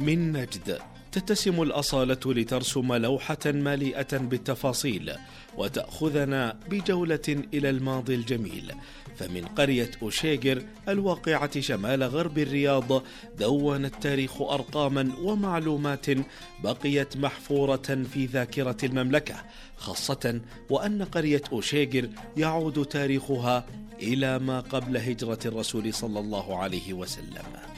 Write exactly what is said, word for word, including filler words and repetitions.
من نجد تتسم الأصالة لترسم لوحة مليئة بالتفاصيل وتأخذنا بجولة إلى الماضي الجميل. فمن قرية أوشيجر الواقعة شمال غرب الرياض دون التاريخ أرقاما ومعلومات بقيت محفورة في ذاكرة المملكة، خاصة وأن قرية أوشيجر يعود تاريخها إلى ما قبل هجرة الرسول صلى الله عليه وسلم.